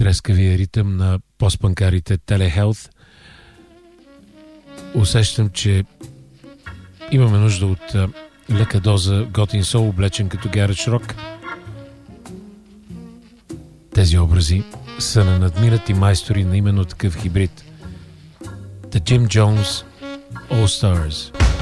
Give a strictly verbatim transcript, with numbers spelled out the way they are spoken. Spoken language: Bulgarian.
трескавия ритъм на постпанкарите Телехелт. Усещам, че имаме нужда от а, лека доза готин сол, облечен като гараж рок. Тези образи са на надминати майстори на именно такъв хибрид. The Jim Jones All Stars.